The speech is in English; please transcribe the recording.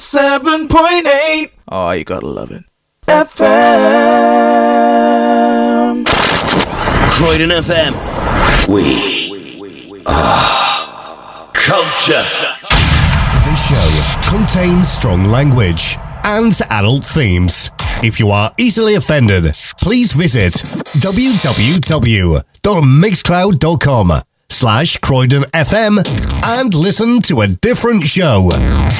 7.8. Oh, you gotta love it. FM. Croydon FM. We are culture. This show contains strong language and adult themes. If you are easily offended, please visit www.mixcloud.com/Croydon FM and listen to a different show.